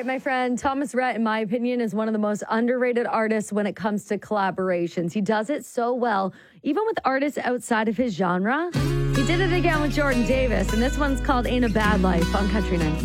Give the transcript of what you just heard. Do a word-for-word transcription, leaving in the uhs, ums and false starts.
my friend. Thomas Rhett, in my opinion, is one of the most underrated artists when it comes to collaborations. He does it so well, even with artists outside of his genre. He did it again with Jordan Davis, and this one's called Ain't a Bad Life on Country Nights.